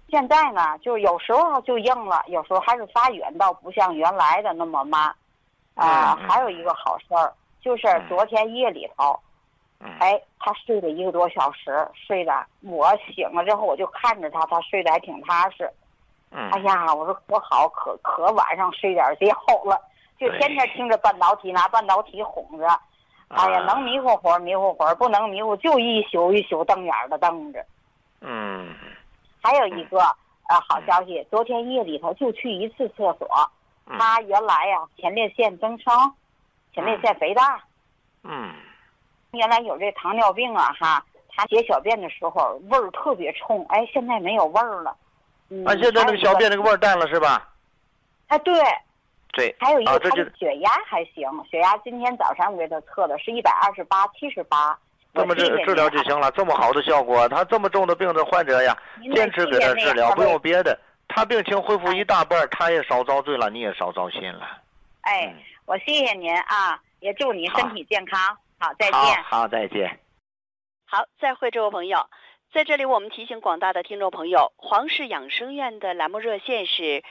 现在呢，就有时候就硬了，有时候还是发远，倒不像原来的那么慢。还有一个好事儿，就是昨天夜里头，他睡了1个多小时，睡的我醒了之后，我就看着他睡得还挺踏实。哎呀，我说可好，可晚上睡点觉了，就天天听着拿半导体哄着。哎呀，能迷糊会儿，不能迷糊就一宿瞪眼的瞪着。还有一个好消息，昨天夜里头就去1次厕所。他原来呀前列腺增生，前列腺肥大。原来有这糖尿病啊哈，他解小便的时候味儿特别冲，现在没有味儿了。 现在那个小便那个味儿淡了是吧？ 对。还有一个这就他的血压还行，血压今天早上我给他测的是128/78。 这么治疗就行了，这么好的效果，他这么重的病的患者呀，坚持给他治疗，不用别的，他病情恢复一大半，他也少遭罪了，你也少糟心了。 我谢谢您啊，也祝你身体健康。好，再见。 好，再见。 好，再会，这位朋友。在这里，我们提醒广大的听众朋友，黄氏养生院的栏目热线是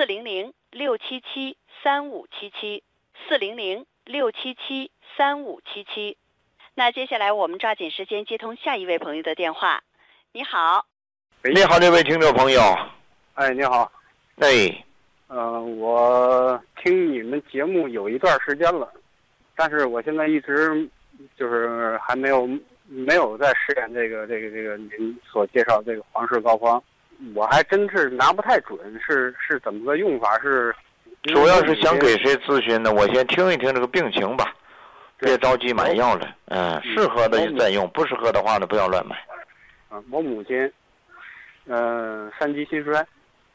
400-677-3577，400-677-3577。那接下来我们抓紧时间接通下一位朋友的电话。你好。 你好，这位听众朋友。 你好。我听你们节目有一段时间了，但是我现在一直就是还没有在实验这个您所介绍这个黄氏膏方，我还真是拿不太准是怎么个用法，是主要是想给谁咨询呢？我先听一听这个病情吧，别着急买药了。适合的再用，不适合的话呢不要乱买。 我母亲3级心衰。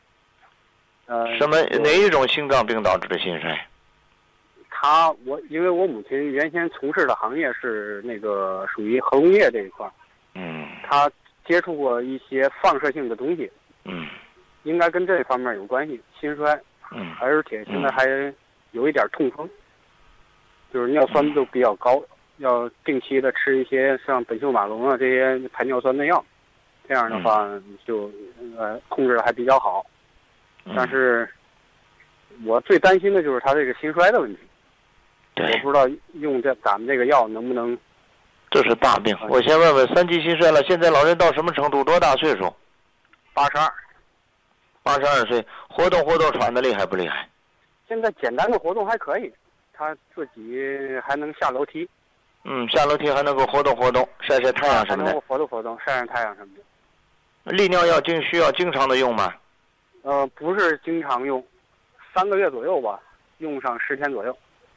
哪一种心脏病导致的心衰？ 因为我母亲原先从事的行业是那个属于核工业这一块，她接触过一些放射性的东西，应该跟这方面有关系，心衰，而且现在还有一点痛风，就是尿酸都比较高，要定期的吃一些像苯溴马龙啊这些排尿酸的药，这样的话就控制的还比较好，但是我最担心的就是她这个心衰的问题。我不知道用咱们这个药能不能。 这是大病。我先问问3级心衰了，现在老人到什么程度？多大岁数 ？82。 82岁，活动喘得厉害不厉害？ 现在简单的活动还可以，他自己还能下楼梯。 下楼梯还能够活动，晒晒太阳什么的。 还能够活动，晒晒太阳什么的。 利尿药需要经常的用吗？ 不是经常用，3个月左右吧，用上10天左右。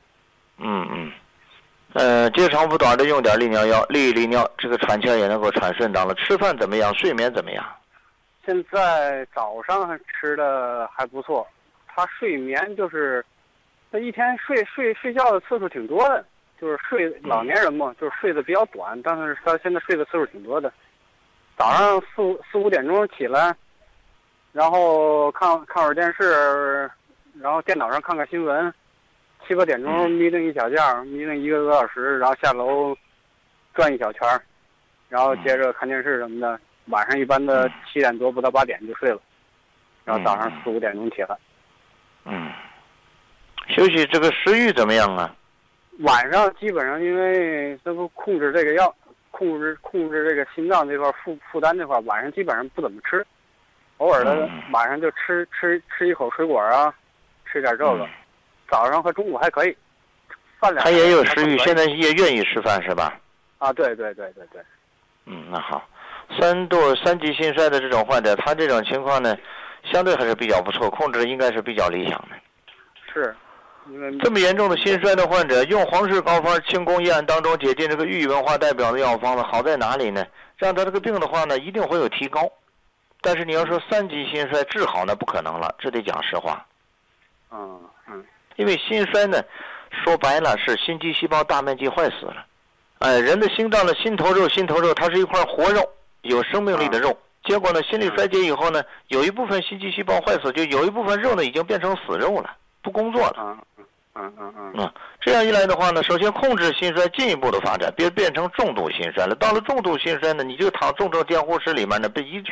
接长不短的用点利尿药，利尿，这个喘气也能够喘顺当了。吃饭怎么样？睡眠怎么样？ 现在早上吃的还不错，他睡眠就是他一天睡觉的次数挺多的，就是老年人嘛，就是睡得比较短，但是他现在睡的次数挺多的。早上4、5点钟起来，然后看会儿电视，然后电脑上看看新闻。7、8点钟眯瞪一小觉，眯瞪1个多小时，然后下楼转一小圈，然后接着看电视什么的。晚上一般的7点多不到8点就睡了，然后早上4、5点钟起来。 休息这个食欲怎么样啊？ 晚上基本上因为这不控制这个药，控制这个心脏这块负担这块，晚上基本上不怎么吃，偶尔的晚上就吃一口水果啊，吃点这个。早上和中午还可以，饭量。他也有食欲，现在也愿意吃饭是吧？ 对。 那好，3级心衰的这种患者，他这种情况呢，相对还是比较不错，控制应该是比较理想的。 是，因为这么严重的心衰的患者，用黄氏膏方清宫议案当中解禁这个豫文化代表的药方子，好在哪里呢？让他这个病的话呢，一定会有提高。但是你要说3级心衰治好呢，不可能了，这得讲实话。因为心衰呢，说白了是心肌细胞大面积坏死了。人的心脏的心头肉，它是一块活肉，有生命力的肉。结果呢，心力衰竭以后呢，有一部分心肌细胞坏死，就有一部分肉呢已经变成死肉了，不工作了。这样一来的话呢，首先控制心衰进一步的发展，别变成重度心衰了。到了重度心衰呢，你就躺重症监护室里面呢，被一去